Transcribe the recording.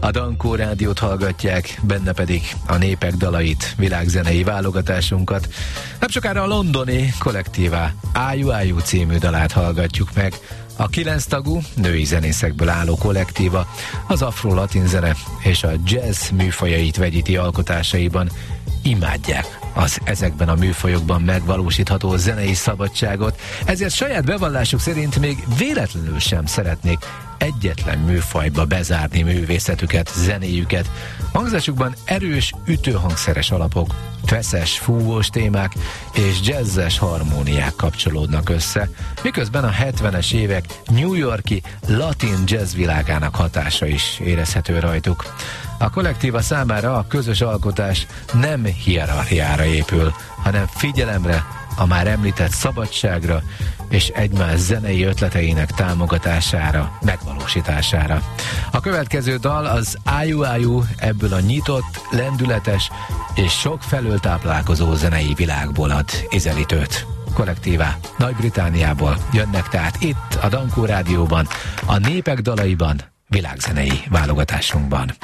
A Dankó Rádiót hallgatják, benne pedig a népek dalait, világzenei válogatásunkat. Nem sokára a londoni Collectiva Ájú Ájú című dalát hallgatjuk meg. A 9 tagú, női zenészekből álló kollektíva az afro-latin zene és a jazz műfajait vegyíti alkotásaiban imádják az ezekben a műfajokban megvalósítható zenei szabadságot, ezért saját bevallásuk szerint még véletlenül sem szeretnék egyetlen műfajba bezárni művészetüket, zenéjüket. Hangzásukban erős, ütőhangszeres alapok, feszes, fúvós témák és jazzes harmóniák kapcsolódnak össze, miközben a 70-es évek New York-i latin jazz világának hatása is érezhető rajtuk. A kollektíva számára a közös alkotás nem hierarchiára épül, hanem figyelemre, a már említett szabadságra és egymás zenei ötleteinek támogatására, megvalósítására. A következő dal az Ájú Ájú ebből a nyitott, lendületes és sok felől táplálkozó zenei világból ad ízelítőt. Collectiva Nagy-Britanniából jönnek tehát itt a Dankó Rádióban, a népek dalaiban, világzenei válogatásunkban.